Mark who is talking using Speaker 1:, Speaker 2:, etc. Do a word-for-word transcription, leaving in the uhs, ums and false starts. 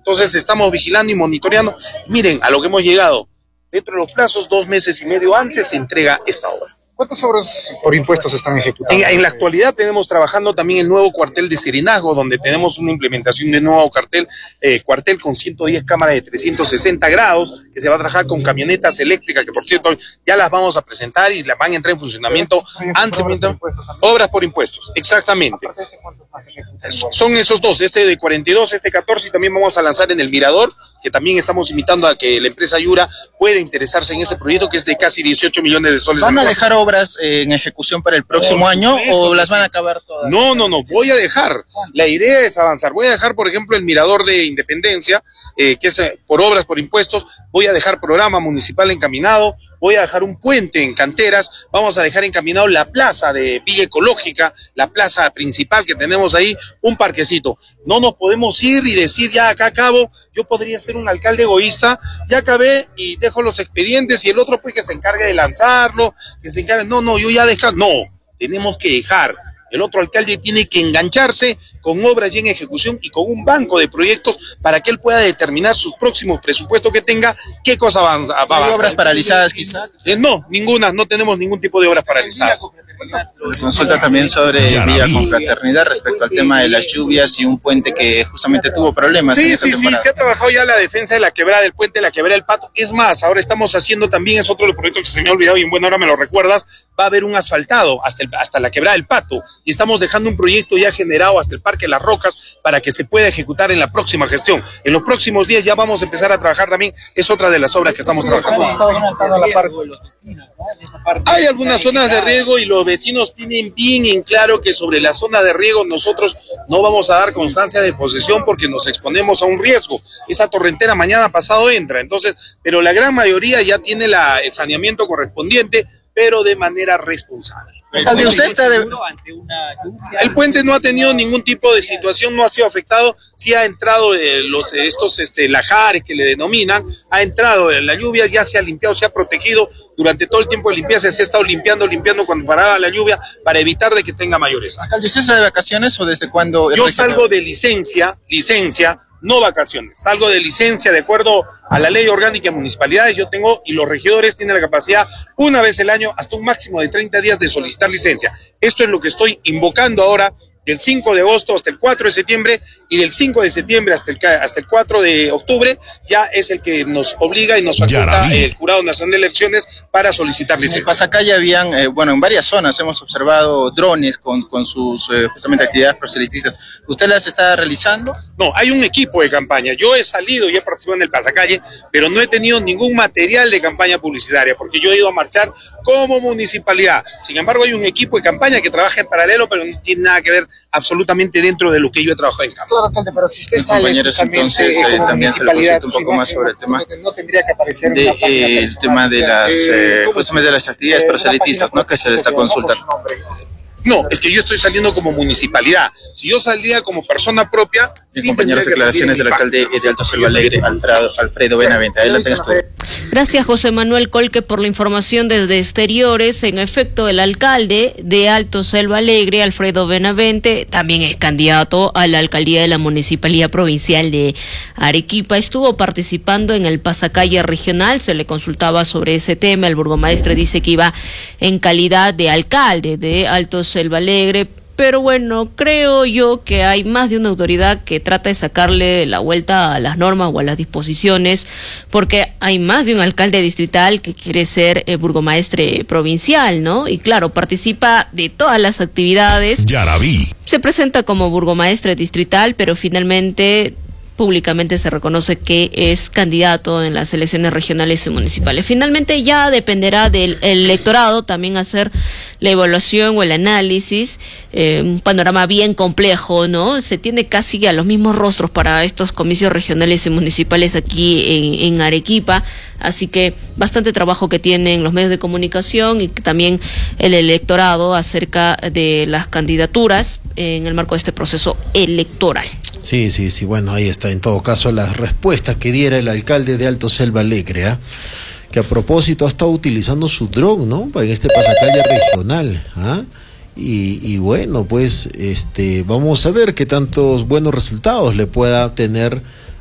Speaker 1: Entonces estamos vigilando y monitoreando. Miren, a lo que hemos llegado, dentro de los plazos, dos meses y medio antes se entrega esta obra.
Speaker 2: ¿Cuántas obras por impuestos están ejecutando?
Speaker 1: En, en la actualidad tenemos trabajando también el nuevo cuartel de Serenazgo, donde tenemos una implementación de nuevo cuartel, eh, cuartel con ciento diez cámaras de trescientos sesenta grados, que se va a trabajar con camionetas eléctricas, que por cierto ya las vamos a presentar y las van a entrar en funcionamiento antes. Obras por impuestos, exactamente. Son esos dos, este de cuarenta y dos, este catorce, y también vamos a lanzar en el Mirador, que también estamos invitando a que la empresa Yura pueda interesarse en ese proyecto, que es de casi dieciocho millones de soles.
Speaker 3: ¿Van a dejar obras eh, en ejecución para el próximo año o las van a acabar todas?
Speaker 1: No, no, no, voy a dejar. La idea es avanzar. Voy a dejar, por ejemplo, el Mirador de Independencia, eh, que es eh, por obras, por impuestos. Voy a dejar programa municipal encaminado. Voy a dejar un puente en canteras, vamos a dejar encaminado la plaza de Villa Ecológica, la plaza principal que tenemos ahí, un parquecito. No nos podemos ir y decir, ya acá acabo, yo podría ser un alcalde egoísta, ya acabé y dejo los expedientes y el otro pues que se encargue de lanzarlo, que se encargue, no, no, yo ya dejé, no, tenemos que dejar. El otro alcalde tiene que engancharse con obras ya en ejecución y con un banco de proyectos para que él pueda determinar sus próximos presupuestos que tenga, qué cosa va a avanzar.
Speaker 3: ¿Hay obras paralizadas quizás?
Speaker 1: Eh, no, ninguna, no tenemos ningún tipo de obras paralizadas.
Speaker 3: Consulta también sobre Vía Confraternidad respecto al tema de las lluvias y un puente que justamente tuvo problemas.
Speaker 1: Sí,
Speaker 3: en esta
Speaker 1: sí,
Speaker 3: temporada.
Speaker 1: sí, se ha trabajado ya la defensa de la quebrada del puente, la quebrada del Pato. Es más, ahora estamos haciendo también, es otro de los proyectos que se me ha olvidado y en buena hora me lo recuerdas, va a haber un asfaltado hasta, el, hasta la quebrada del Pato y estamos dejando un proyecto ya generado hasta el Parque Las Rocas para que se pueda ejecutar en la próxima gestión. En los próximos días ya vamos a empezar a trabajar también, es otra de las obras que estamos trabajando. Hay algunas zonas de riesgo y los vecinos tienen bien en claro que sobre la zona de riego nosotros no vamos a dar constancia de posesión porque nos exponemos a un riesgo. Esa torrentera mañana pasado entra, entonces, pero la gran mayoría ya tiene la, el saneamiento correspondiente, pero de manera responsable.
Speaker 3: Alcalde, usted está de...
Speaker 1: El puente no ha tenido ningún tipo de situación, no ha sido afectado, sí ha entrado eh, los estos este lajares que le denominan, ha entrado en la lluvia, ya se ha limpiado, se ha protegido durante todo el tiempo de limpieza, se ha estado limpiando, limpiando cuando paraba la lluvia para evitar de que tenga mayores.
Speaker 3: Alcalde, ¿usted está de vacaciones o desde cuándo?
Speaker 1: Yo salgo de licencia, licencia, no vacaciones, salgo de licencia de acuerdo a la ley orgánica de municipalidades. Yo tengo, y los regidores tienen la capacidad una vez al año, hasta un máximo de treinta días de solicitar licencia. Esto es lo que estoy invocando ahora, del cinco de agosto hasta el cuatro de septiembre, y del cinco de septiembre hasta el, hasta el cuatro de octubre, ya es el que nos obliga y nos faculta el Jurado Nacional de Elecciones para solicitar licencia.
Speaker 3: En Pasacalle habían, eh, bueno, en varias zonas hemos observado drones con, con sus eh, justamente actividades proselitistas. ¿Usted las está realizando?
Speaker 1: No, hay un equipo de campaña. Yo he salido y he participado en el Pasacalle, pero no he tenido ningún material de campaña publicitaria, porque yo he ido a marchar como municipalidad. Sin embargo, hay un equipo de campaña que trabaja en paralelo, pero no tiene nada que ver absolutamente dentro de lo que yo he trabajado en campo.
Speaker 2: Claro, alcalde, pero si usted
Speaker 3: Los
Speaker 2: sale
Speaker 3: compañeros, entonces eh, también se le consulta un poco
Speaker 2: si
Speaker 3: más sobre el tema
Speaker 2: no tendría que aparecer
Speaker 3: de, eh, el tema de las eh, justamente de las actividades proselitistas, ¿no? Que se le está consultando.
Speaker 1: No, es que yo estoy saliendo como municipalidad. Si yo saldría como persona propia...
Speaker 3: Mis compañeros, declaraciones del alcalde de Alto Selva Alegre, Alfredo, Alfredo Benavente. Adelante, estoy.
Speaker 4: Gracias, José Manuel Colque, por la información desde exteriores. En efecto, el alcalde de Alto Selva Alegre, Alfredo Benavente, también es candidato a la alcaldía de la Municipalidad Provincial de Arequipa. Estuvo participando en el Pasacalle Regional, se le consultaba sobre ese tema. El burgomaestre dice que iba en calidad de alcalde de Alto Selva Alegre, pero bueno, creo yo que hay más de una autoridad que trata de sacarle la vuelta a las normas o a las disposiciones, porque hay más de un alcalde distrital que quiere ser eh, burgomaestre provincial, ¿no? Y claro, participa de todas las actividades.
Speaker 5: Ya la vi.
Speaker 4: Se presenta como burgomaestre distrital, pero finalmente públicamente se reconoce que es candidato en las elecciones regionales y municipales. Finalmente ya dependerá del electorado también hacer la evaluación o el análisis, eh, un panorama bien complejo, ¿no? Se tiene casi a los mismos rostros para estos comicios regionales y municipales aquí en, en Arequipa, así que bastante trabajo que tienen los medios de comunicación y también el electorado acerca de las candidaturas en el marco de este proceso electoral.
Speaker 6: Sí, sí, sí, bueno, ahí está en todo caso las respuestas que diera el alcalde de Alto Selva Alegre, ¿eh? Que a propósito ha estado utilizando su dron, ¿no? En este pasacalle regional, ¿ah? Y, y bueno, pues este vamos a ver qué tantos buenos resultados le pueda tener